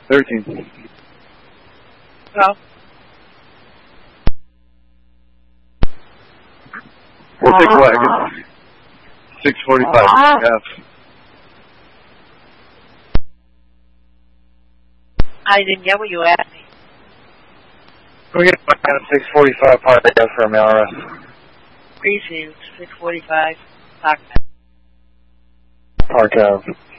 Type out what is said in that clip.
13. No. We'll take wagon. 645. F. I didn't get what you asked me. We get wagon 645 Park F for MLRS. Received 645. Park Park F.